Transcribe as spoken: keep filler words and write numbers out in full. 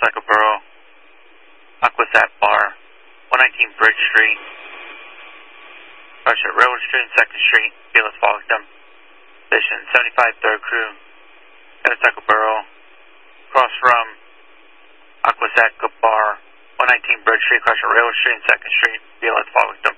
Cycle Borough, Aquasat Bar, one nineteen Bridge Street, crash at Railroad Street and second Street, vehicle fall victim. Station seventy-five third Crew, Cycle Borough, across from Aquasat Bar, one nineteen Bridge Street, crash at Railroad Street and second Street, vehicle fall victim.